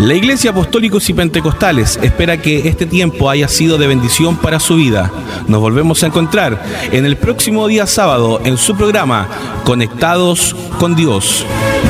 La Iglesia Apostólicos y Pentecostales espera que este tiempo haya sido de bendición para su vida. Nos volvemos a encontrar en el próximo día sábado en su programa Conectados con Dios.